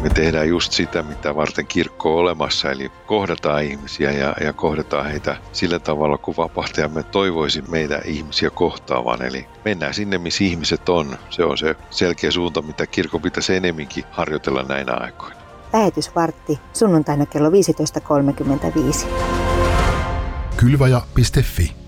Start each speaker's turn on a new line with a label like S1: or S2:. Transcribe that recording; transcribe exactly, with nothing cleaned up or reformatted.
S1: me tehdään just sitä, mitä varten kirkko on olemassa, eli kohdataan ihmisiä ja, ja kohdataan heitä sillä tavalla, kun vapahtajamme toivoisi meitä ihmisiä kohtaavan. Eli mennään sinne, missä ihmiset on. Se on se selkeä suunta, mitä kirkko pitäisi enemminkin harjoitella näinä aikoina.
S2: Lähetysvartti sunnuntaina kello viisitoista kolmekymmentäviisi.
S3: Kylvaja piste fi